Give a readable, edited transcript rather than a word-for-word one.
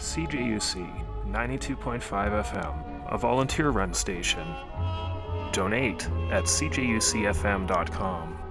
CJUC 92.5 FM, a volunteer-run station. Donate at cjucfm.com.